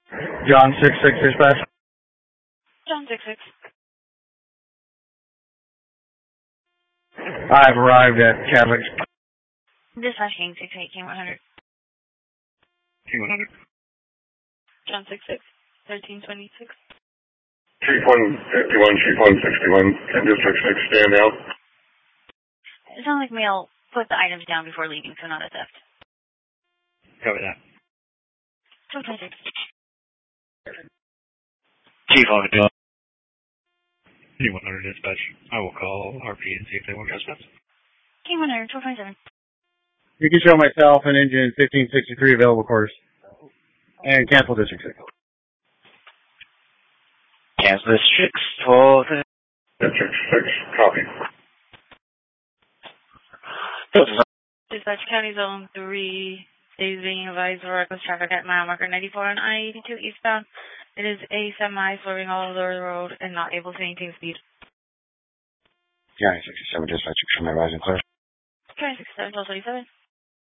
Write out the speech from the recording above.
John 6-6 dispatch. John 6-6. I've arrived at Catholic. Dispatch King 6-8, King 100. King 100. John 6-6, 1326. Chief 151, Chief 161, can District 6 stand out? It sounds like Mail put the items down before leaving, so not a theft. Copy that. 226. Chief 151. King 100 dispatch. I will call RP and see if they want trespass. King 100, 227. You can show myself and engine 1563 available course. And cancel District 6. Cancel District 4. District 6, copy. Dispatch County Zone 3 is being advised of reckless traffic at mile marker 94 on I-82 eastbound. It is a semi swerving all over the road and not able to maintain speed. County 67 dispatch from my rising clear. County 67, 1227.